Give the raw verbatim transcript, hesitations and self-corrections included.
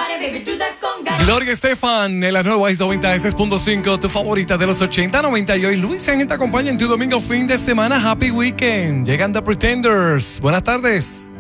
Gloria Estefan en la nueva Isla noventa y seis punto cinco, tu favorita de los ochenta, noventa y hoy. Luis Ángel te acompaña en tu domingo fin de semana. Happy Weekend. Llegan The Pretenders. Buenas tardes.